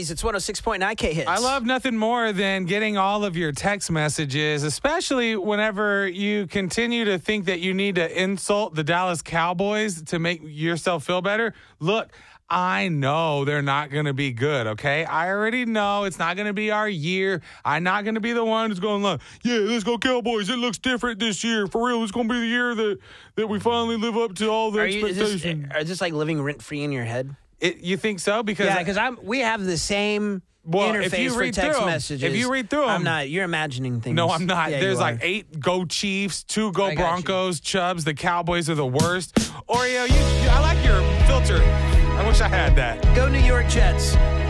Arby's. It's 106.9 K Hits. I love nothing more than getting all of your text messages, especially whenever you continue to think that you need to insult the Dallas Cowboys to make yourself feel better. Look, I know they're not going to be good, okay? I already know it's not going to be our year. I'm not going to be the one who's going like, yeah, let's go Cowboys. It looks different this year. For real, it's going to be the year that we finally live up to all the expectations. Is this like living rent-free in your head? You think so? Because we have the same interface if you for read text through messages. If you read through them. I'm not. You're imagining things. No, I'm not. Yeah, There's like 8 Go Chiefs, 2 Go Broncos, Chubbs. The Cowboys are the worst. Oreo, I like your filter. I wish I had that. Go New York Jets.